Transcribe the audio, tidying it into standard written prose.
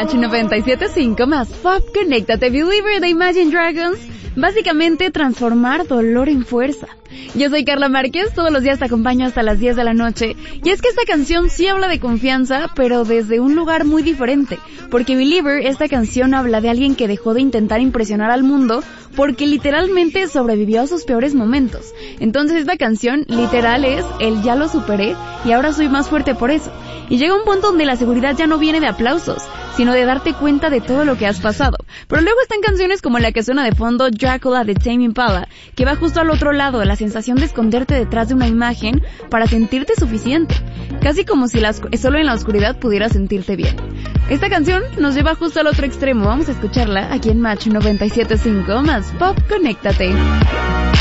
Match 97.5 más Pop, conéctate. Believer de Imagine Dragons. Básicamente transformar dolor en fuerza. Yo soy Carla Márquez, todos los días te acompaño hasta las 10 de la noche. Y es que esta canción sí habla de confianza, pero desde un lugar muy diferente. Porque Believer, esta canción habla de alguien que dejó de intentar impresionar al mundo porque literalmente sobrevivió a sus peores momentos. Entonces esta canción literal es el ya lo superé y ahora soy más fuerte por eso. Y llega un punto donde la seguridad ya no viene de aplausos, sino de darte cuenta de todo lo que has pasado. Pero luego están canciones como la que suena de fondo, Dracula de Tame Impala, que va justo al otro lado, la sensación de esconderte detrás de una imagen para sentirte suficiente. Casi como si solo en la oscuridad pudieras sentirte bien. Esta canción nos lleva justo al otro extremo. Vamos a escucharla aquí en Match 97.5 más Pop, conéctate.